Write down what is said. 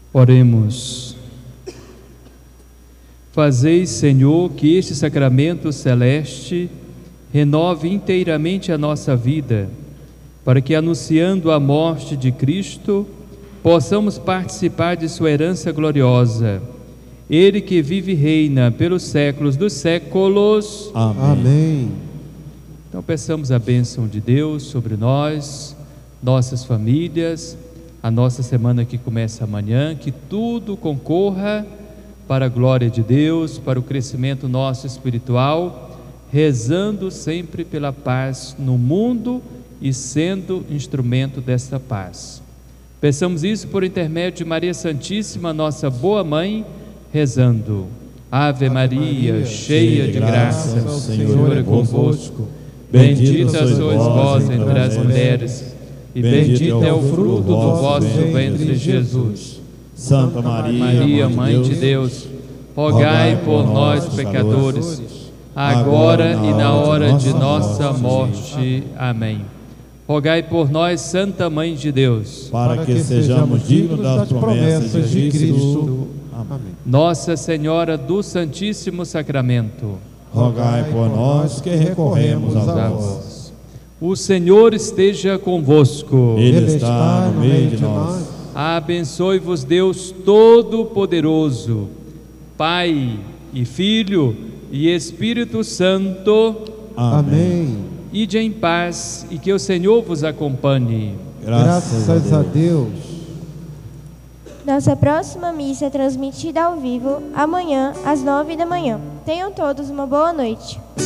Oremos. Fazei, Senhor, que este sacramento celeste renove inteiramente a nossa vida, para que, anunciando a morte de Cristo, possamos participar de sua herança gloriosa. Ele que vive e reina pelos séculos dos séculos. Amém. Então peçamos a bênção de Deus sobre nós, nossas famílias, a nossa semana que começa amanhã, que tudo concorra para a glória de Deus, para o crescimento nosso espiritual, rezando sempre pela paz no mundo e sendo instrumento desta paz. Peçamos isso por intermédio de Maria Santíssima, nossa boa mãe, rezando: Ave Maria, cheia de graça, o Senhor é convosco. Bendita sois vós entre as mulheres, e bendito é o fruto do vosso ventre, Jesus. Santa Maria, Mãe de Deus, rogai por nós, pecadores, agora e na hora de nossa morte. Amém. Rogai por nós, Santa Mãe de Deus, para que sejamos dignos das promessas de Cristo. Amém. Nossa Senhora do Santíssimo Sacramento, rogai por nós que recorremos a vós. O Senhor esteja convosco. Ele está no meio de nós. Abençoe-vos Deus Todo-Poderoso, Pai e Filho e Espírito Santo. Amém. Ide em paz e que o Senhor vos acompanhe. Graças a Deus. Nossa próxima missa é transmitida ao vivo amanhã às 9 da manhã. Tenham todos uma boa noite.